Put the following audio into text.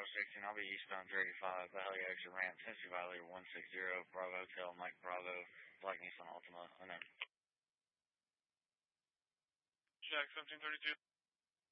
16. I'll be eastbound 35, Valley Exit Ramp, Tennessee Violator 160, Bravo Hotel, Mike Bravo, Black Nissan Altima. I know. Jack 1732.